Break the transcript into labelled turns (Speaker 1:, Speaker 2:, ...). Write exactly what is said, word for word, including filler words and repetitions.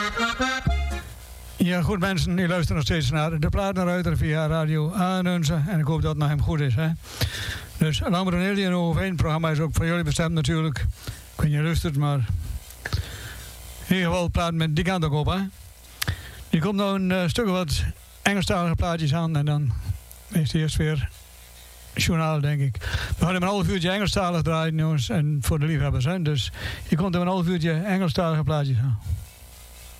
Speaker 1: Ja, goed mensen, die luisteren nog steeds naar de Platenruiter via Radio Aanunze. En ik hoop dat het naar hem goed is. Hè? Dus laat me er heel even over heen. Het programma is ook voor jullie bestemd natuurlijk. Ik weet niet, je luistert, maar... In ieder geval platen met die kant ook op, hè. Die komt nou een uh, stuk wat Engelstalige plaatjes aan. En dan is het eerst weer journaal, denk ik. We gaan hem een half uurtje Engelstalig draaien, jongens. En voor de liefhebbers, hè. Dus je komt er een half uurtje Engelstalige plaatjes aan.